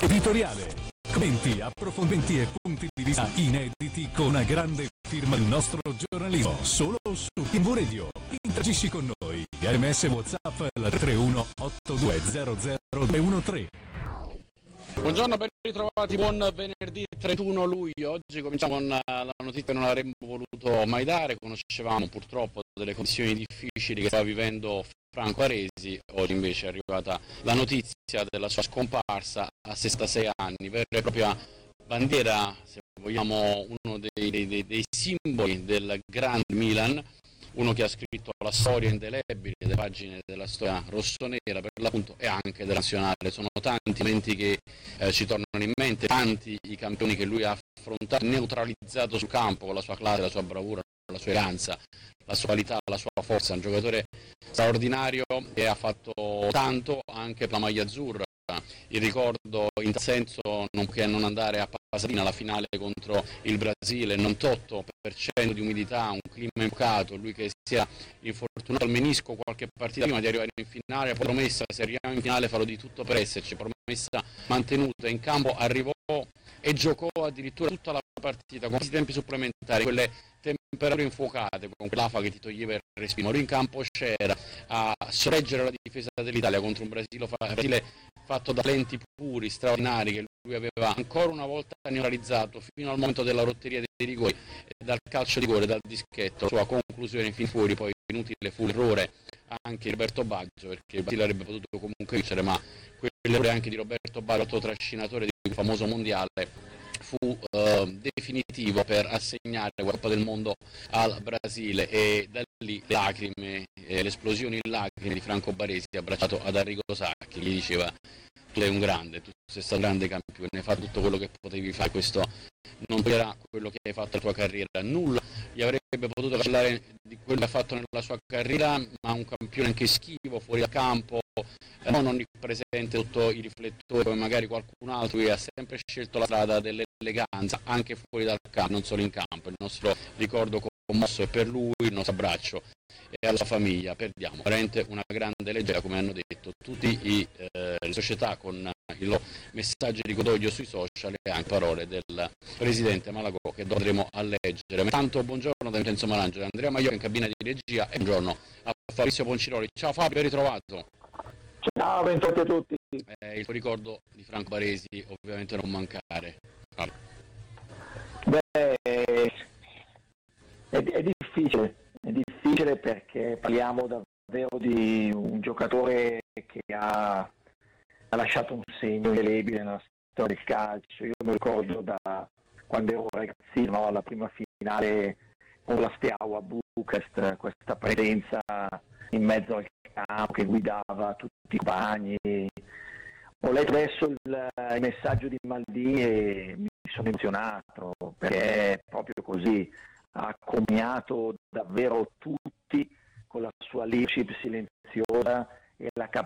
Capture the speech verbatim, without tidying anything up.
Editoriale. Commenti, approfondimenti e punti di vista inediti con una grande firma del nostro giornalismo. Solo su T V Radio. Interagisci con noi. R M S WhatsApp al tre uno otto due zero zero due uno tre. Buongiorno, ben ritrovati, buon venerdì trentuno luglio. Oggi cominciamo con la notizia che non avremmo voluto mai dare. Conoscevamo purtroppo delle condizioni difficili che stava vivendo Franco Aresi. Oggi invece è arrivata la notizia della sua scomparsa a sessantasei anni, vera e propria bandiera, se vogliamo, uno dei, dei, dei simboli del Grand Milan. Uno che ha scritto la storia indelebile delle pagine della storia rossonera per l'appunto e anche della nazionale. Sono tanti momenti che eh, ci tornano in mente, tanti i campioni che lui ha affrontato, neutralizzato sul campo con la sua classe, la sua bravura, la sua eleganza, la sua qualità, la sua forza. Un giocatore straordinario che ha fatto tanto anche per la maglia azzurra. Il ricordo in tal senso non che non andare a Pasadena alla finale contro il Brasile, novantotto per cento di umidità, un clima infuocato, lui che si era infortunato al menisco qualche partita prima di arrivare in finale, poi promessa, se arriviamo in finale farò di tutto per esserci, promessa mantenuta, in campo arrivò e giocò addirittura tutta la partita con questi tempi supplementari, quelle temperature infuocate, con quell'afa che ti toglieva il respiro. Lui in campo c'era a sorreggere la difesa dell'Italia contro un Brasile, Brasile fatto da talenti puri, straordinari, che lui aveva ancora una volta neutralizzato fino al momento della rotteria dei rigori, e dal calcio di rigore, dal dischetto, la sua conclusione fin fuori. Poi inutile fu l'errore anche di Roberto Baggio, perché il Brasile avrebbe potuto comunque vincere, ma quell'errore anche di Roberto Baggio, trascinatore di quel famoso mondiale, fu eh, definitivo per assegnare la Coppa del Mondo al Brasile, e da lì le lacrime, eh, l'esplosione in lacrime di Franco Baresi abbracciato ad Arrigo Sacchi, gli diceva: tu sei un grande, tu sei stato un grande campione, hai fatto tutto quello che potevi fare, questo non toglierà quello che hai fatto nella tua carriera, nulla gli avrebbe potuto cancellare di quello che ha fatto nella sua carriera, ma un campione anche schivo, fuori dal campo, eh, non onnipresente sotto i riflettori come magari qualcun altro, che ha sempre scelto la strada dell'eleganza anche fuori dal campo, non solo in campo. Il nostro ricordo commosso è per lui, il nostro abbraccio e alla sua famiglia. Perdiamo veramente una grande leggenda, come hanno detto tutte eh, le società, con i loro messaggi di cordoglio sui social e anche parole del presidente Malagò che dovremo a leggere. Tanto buongiorno da Vincenzo Malangio, Andrea Maiore in cabina di regia, e buongiorno a Fabrizio Ponciroli. Ciao Fabio, ben ritrovato. Ciao, bentornati a tutti. Eh, il ricordo di Franco Baresi ovviamente non mancare. Allora. Beh, è, è difficile, è difficile perché parliamo davvero di un giocatore che ha, ha lasciato un segno indelebile nella storia del calcio. Io mi ricordo da quando ero ragazzino, alla prima finale con la Steaua a Bucarest, questa presenza in mezzo al campo che guidava tutti i compagni. Ho letto adesso il, il messaggio di Maldini e mi sono emozionato, perché è proprio così, ha accompagnato davvero tutti con la sua leadership silenziosa e la